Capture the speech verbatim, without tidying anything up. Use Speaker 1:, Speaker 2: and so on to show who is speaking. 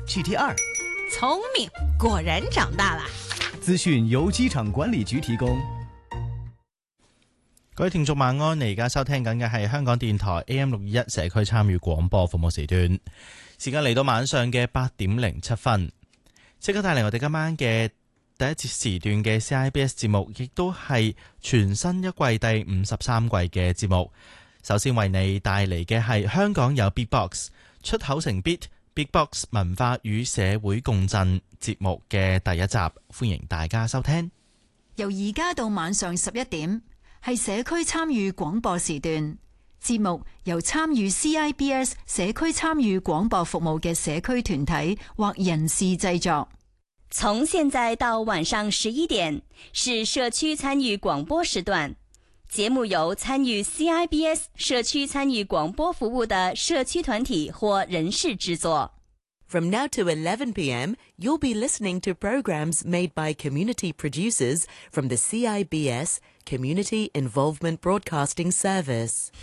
Speaker 1: G T 二。
Speaker 2: 聪明，果然长大了。
Speaker 1: 资訊由機場管理局提供。
Speaker 3: 各位聽眾晚安，你而家收聽緊嘅係香港電台 A M 六二一社區參與廣播服務時段，時間嚟到晚上嘅八點零七分，即刻帶嚟我哋今晚嘅第一節時段嘅 C I B S 節目，亦都係全新一季第五十三季嘅節目。首先為你帶嚟嘅係香港有 Beatbox 出口成 Beat Beatbox 文化與社會共振節目嘅第一集，歡迎大家收聽。
Speaker 4: 由而家到晚上十一點，係社區參與廣播時段。節目由參與 C I B S 社區參與廣播服務嘅社區團體或人士製作。
Speaker 5: 從現在到晚上十一點，是社區參與廣播時段。節目由參與 C I B S 社區參與廣播服務的社區團體或人士製作。
Speaker 6: From now to eleven p m, you'll be listening to programs made by community producers from the C I B S Community Involvement Broadcasting Service.